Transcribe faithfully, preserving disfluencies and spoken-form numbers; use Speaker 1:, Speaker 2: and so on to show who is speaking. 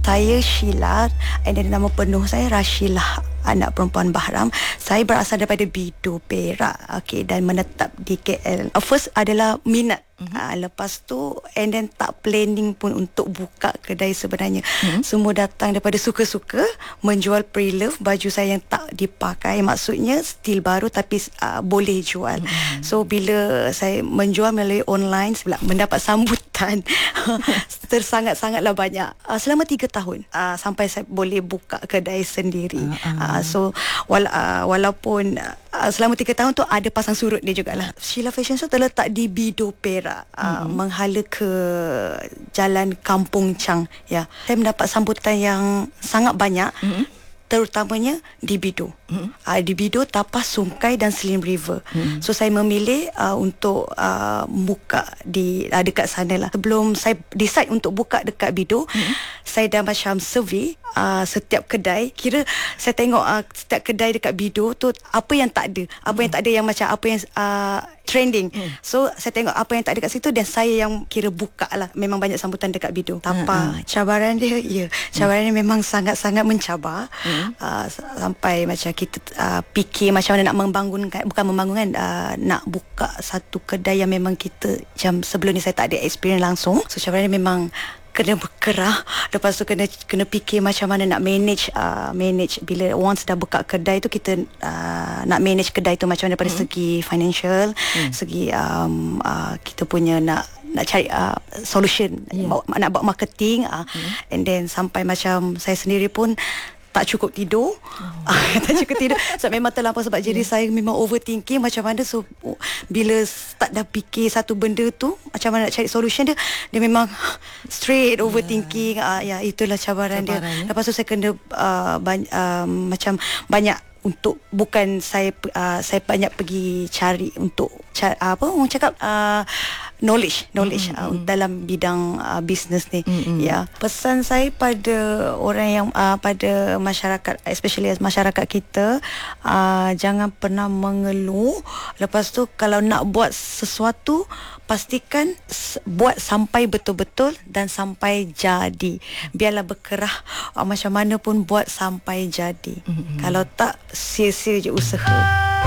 Speaker 1: Saya Sheila, and then nama penuh saya Rashilah, anak perempuan Bahram. Saya berasal daripada Bido, Perak. Okay, dan menetap di K L. Uh, first adalah minat. Mm-hmm. Uh, lepas tu and then tak planning pun untuk buka kedai sebenarnya. Mm-hmm. Semua datang daripada suka-suka menjual pre-love, baju saya yang tak dipakai, maksudnya still baru tapi uh, boleh jual. Mm-hmm. So bila saya menjual melalui online, saya mendapat sambutan tersangat-sangatlah banyak. Uh, selama tiga tahun uh, sampai saya boleh buka kedai sendiri. Uh-uh. Uh, so wala, uh, walaupun uh, selama tiga tahun tu ada pasang surut dia jugalah. Sheila Fashion Show terletak di Bido, Perak. Uh, mm-hmm. Menghala ke Jalan Kampung Chang, ya. Saya mendapat sambutan yang sangat banyak. Mm-hmm. Terutamanya di Bido. Mm-hmm. uh, Di Bido, Tapas, Sungai dan Slim River. Mm-hmm. So saya memilih uh, untuk uh, buka di uh, dekat sana lah. Sebelum saya decide untuk buka dekat Bido, mm-hmm. saya dah macam survey uh, setiap kedai. Kira saya tengok uh, setiap kedai dekat Bido tu apa yang tak ada, apa mm-hmm. yang tak ada, yang macam apa yang uh, trending. Mm. So saya tengok apa yang tak ada kat situ dan saya yang kira buka lah. Memang banyak sambutan dekat Bido. Tanpa mm-hmm. cabaran dia, ya, cabaran mm. dia memang sangat-sangat mencabar. Mm. Uh, sampai macam kita uh, fikir macam mana nak membangunkan, bukan membangunkan, uh, nak buka satu kedai yang memang kita macam sebelum ni saya tak ada experience langsung. So cabaran dia memang kena berkerah. Lepas tu kena kena fikir macam mana nak manage uh, manage bila once dah buka kedai tu, kita uh, nak manage kedai tu macam mana daripada mm. segi financial, mm. segi um, uh, kita punya nak nak cari uh, solution, yeah. bawa, nak buat marketing, uh, mm. and then sampai macam saya sendiri pun tak cukup tidur. Oh. Tak cukup tidur sebab so, memang terlampau, sebab yeah. jadi saya memang overthinking macam mana. So bila start dah fikir satu benda tu, macam mana nak cari solution dia, dia memang straight overthinking. yeah. uh, Ya, itulah cabaran, cabaran dia. Ya? Lepas tu saya kena uh, bany- uh, macam banyak untuk, bukan saya uh, saya banyak pergi cari untuk cari, uh, apa orang cakap, uh, knowledge knowledge mm-hmm. uh, dalam bidang uh, bisnes ni. Mm-hmm. Ya, pesan saya pada orang yang uh, pada masyarakat, especially masyarakat kita, uh, jangan pernah mengeluh. Lepas tu kalau nak buat sesuatu, pastikan buat sampai betul-betul dan sampai jadi. Biarlah berkerah uh, macam mana pun, buat sampai jadi. Mm-hmm. Kalau tak, sia-sia je usaha.